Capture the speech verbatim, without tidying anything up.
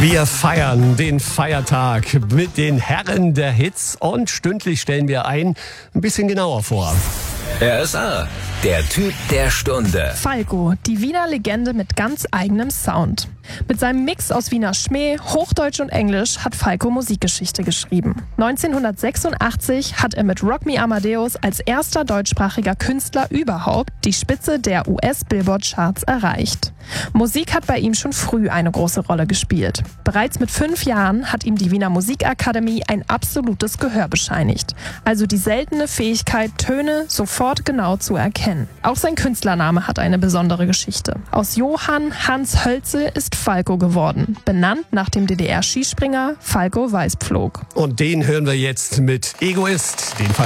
Wir feiern den Feiertag mit den Herren der Hits und stündlich stellen wir ein ein bisschen genauer vor. R S A, der Typ der Stunde. Falco, die Wiener Legende mit ganz eigenem Sound. Mit seinem Mix aus Wiener Schmäh, Hochdeutsch und Englisch hat Falco Musikgeschichte geschrieben. neunzehnhundertsechsundachtzig hat er mit Rock Me Amadeus als erster deutschsprachiger Künstler überhaupt die Spitze der U S-Billboard-Charts erreicht. Musik hat bei ihm schon früh eine große Rolle gespielt. Bereits mit fünf Jahren hat ihm die Wiener Musikakademie ein absolutes Gehör bescheinigt. Also die seltene Fähigkeit, Töne sofort genau zu erkennen. Auch sein Künstlername hat eine besondere Geschichte. Aus Johann Hans Hölzel ist Falco geworden, benannt nach dem D D R-Skispringer Falco Weißpflog. Und den hören wir jetzt mit Egoist, den Falco